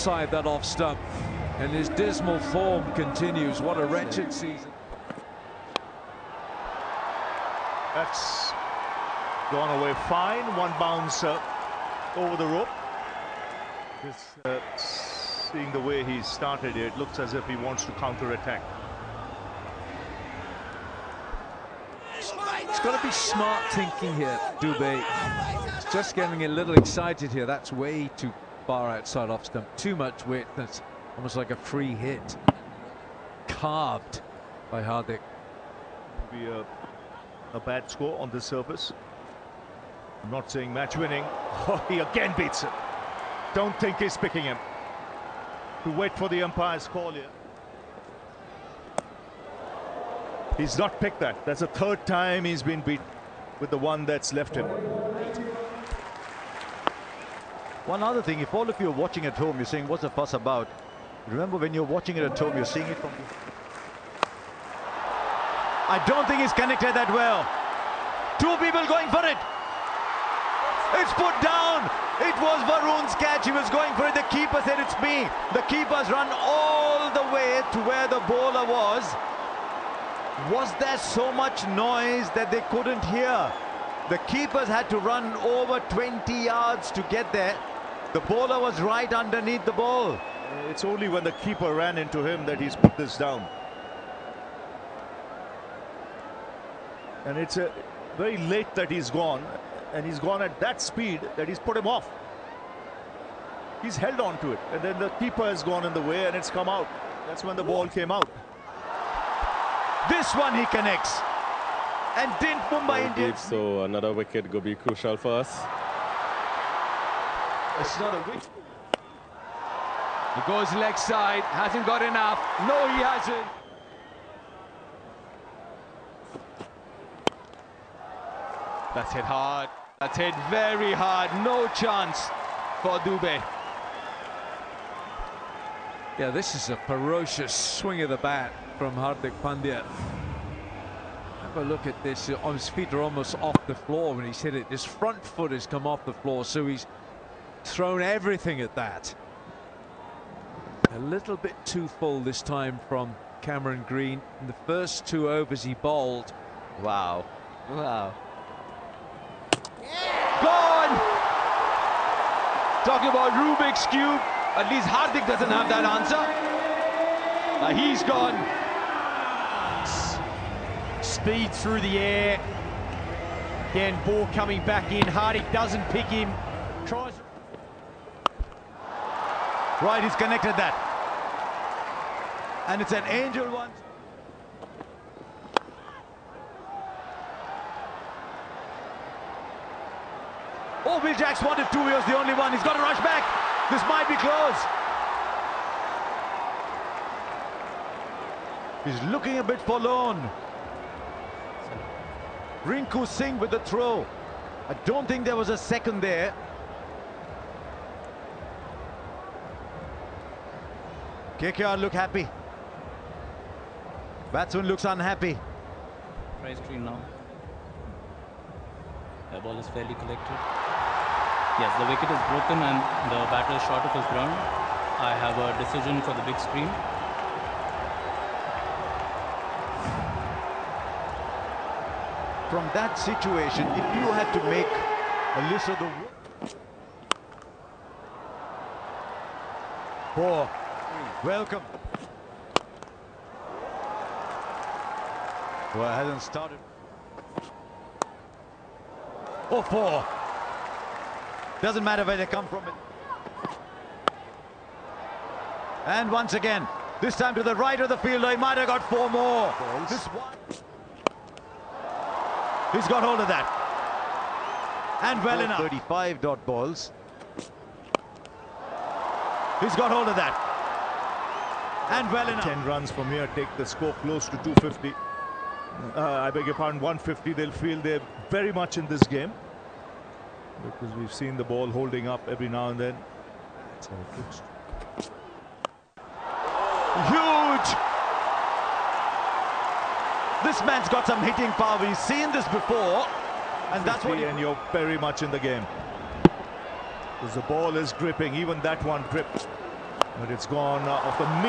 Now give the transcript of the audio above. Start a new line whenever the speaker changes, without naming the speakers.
outside that off stump, and his dismal form continues. What a wretched season.
That's gone away fine. One bounce over the rope. Seeing the way he started here, it looks as if he wants to counter-attack.
It's got to be smart thinking here, Dubé. He's just getting a little excited here. That's way too far outside off stump. Too much width. That's almost like a free hit. Carved by Hardik.
Be a bad score on this surface. I'm not saying match winning. Oh, he again beats him. Don't think he's picking him. To wait for the umpire's call here. He's not picked that. That's the third time he's been beat with the one that's left him.
One other thing, if all of you are watching at home, you're saying, what's the fuss about? Remember, when you're watching it at home, you're seeing it from... I don't think he's connected that well. Two people going for it. It's put down. It was Varun's catch. He was going for it. The keeper said, it's me. The keeper's run all the way to where the bowler was. Was there so much noise that they couldn't hear? The keepers had to run over 20 yards to get there. The bowler was right underneath the ball.
It's only when the keeper ran into him that he's put this down. And it's very late that he's gone. And he's gone at that speed that he's put him off. He's held on to it. And then the keeper has gone in the way and it's come out. That's when the ball came out.
This one he connects. And didn't Mumbai Indians...
So another wicket will be crucial for us.
It's not a wicket. He goes leg side. Hasn't got enough. No, he hasn't. That's hit hard. That's hit very hard. No chance for Dubé. Yeah, this is a ferocious swing of the bat from Hardik Pandya. Have a look at this. His feet are almost off the floor when he's hit it. His front foot has come off the floor, so he's thrown everything at that. A little bit too full this time from Cameron Green. In the first 2 overs he bowled. Wow. Wow. Gone! Talking about Rubik's Cube. At least Hardik doesn't have that answer. He's gone.
Speed through the air. Again, ball coming back in. Hardik doesn't pick him. Tries.
Right, he's connected that. And it's an angel one. Oh, Will Jacks wanted 2. He was the only one. He's got to rush back. This might be close. He's looking a bit forlorn. Rinku Singh with the throw. I don't think there was a second there. KKR look happy. Batsman looks unhappy.
Try screen now. The ball is fairly collected. Yes, the wicket is broken and the batter is short of his ground. I have a decision for the big screen.
From that situation, if you had to make a list of the... Four. Welcome. Well, it hasn't started. Oh, 4. Doesn't matter where they come from. And once again, this time to the right of the fielder. He might have got 4 more. This one. He's got hold of that. And well enough. 35 dot balls. He's got hold of that. And well enough.
10 runs from here take the score close to 250. I beg your pardon, 150. They'll feel they're very much in this game, because we've seen the ball holding up every now and then.
Huge! This man's got some hitting power. We've seen this before, and that's what.
And you're very much in the game, because the ball is gripping. Even that one gripped. But it's gone off the